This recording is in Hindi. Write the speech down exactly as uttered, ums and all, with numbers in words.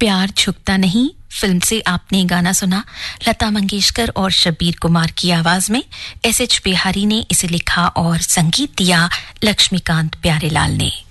प्यार झुकता नहीं फिल्म से आपने गाना सुना लता मंगेशकर और शब्बीर कुमार की आवाज में। एस एच बिहारी ने इसे लिखा और संगीत दिया लक्ष्मीकांत प्यारेलाल ने।